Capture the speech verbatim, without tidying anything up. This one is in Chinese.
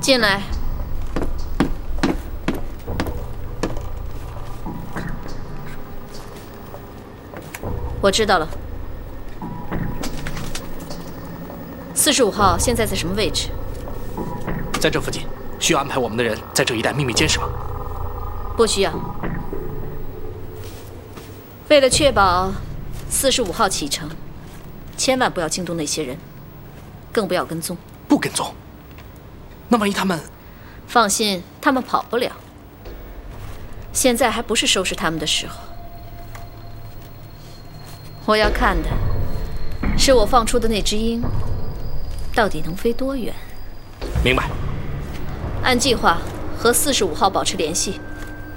进来。我知道了。四十五号现在在什么位置？ 在这附近。需要安排我们的人在这一带秘密监视吗？ 不需要。为了确保四十五号启程，千万不要惊动那些人，更不要跟踪。 不跟踪？那万一他们…… 放心，他们跑不了。现在还不是收拾他们的时候。我要看的是我放出的那只鹰到底能飞多远。 明白。 按计划和四十五号保持联系。